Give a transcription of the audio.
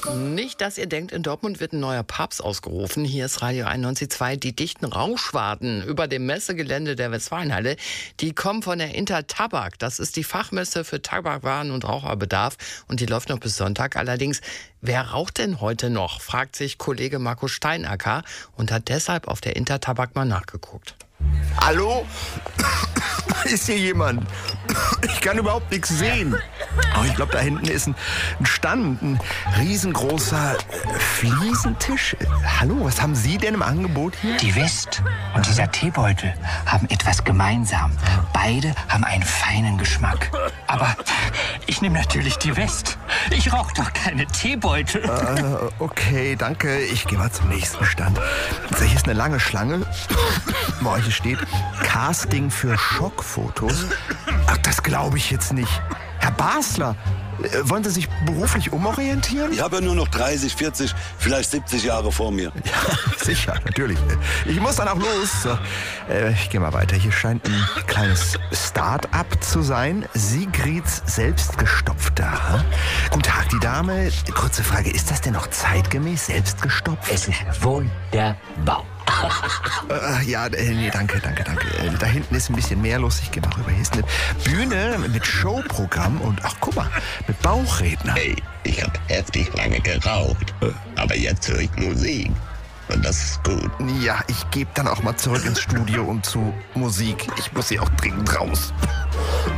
Nicht, dass ihr denkt, in Dortmund wird ein neuer Papst ausgerufen. Hier ist Radio 91.2. Die dichten Rauschwaden über dem Messegelände der Westfalenhalle, die kommen von der Intertabak. Das ist die Fachmesse für Tabakwaren und Raucherbedarf. Und die läuft noch bis Sonntag. Allerdings, wer raucht denn heute noch, fragt sich Kollege Markus Steinacker und hat deshalb auf der Intertabak mal nachgeguckt. Hallo? Ist hier jemand? Ich kann überhaupt nichts sehen. Oh, ich glaube, da hinten ist ein Stand, ein riesengroßer Fliesentisch. Hallo, was haben Sie denn im Angebot hier? Die West und dieser Teebeutel haben etwas gemeinsam. Beide haben einen feinen Geschmack. Aber ich nehme natürlich die West. Ich rauche doch keine Teebeutel. Okay, danke. Ich gehe mal zum nächsten Stand. So, hier ist eine lange Schlange. Boah, hier steht Casting für Schockfotos. Ach, das glaube ich jetzt nicht. Herr Basler, wollen Sie sich beruflich umorientieren? Ich habe ja nur noch 30, 40, vielleicht 70 Jahre vor mir. Ja, sicher, natürlich. Ich muss dann auch los. So, ich gehe mal weiter. Hier scheint ein kleines Start-up zu sein. Sigrids Selbstgestopfter. Guten Tag, die Dame. Kurze Frage, ist das denn noch zeitgemäß selbstgestopft? Es ist wunderbar. Nee, danke. Da hinten ist ein bisschen mehr los. Ich gehe mal rüber. Hier ist eine Bühne mit Showprogramm und, ach guck mal, mit Bauchredner. Hey, ich habe heftig lange geraucht, aber jetzt höre ich Musik. Und das ist gut. Ja, ich gebe dann auch mal zurück ins Studio und zu Musik. Ich muss hier auch dringend raus.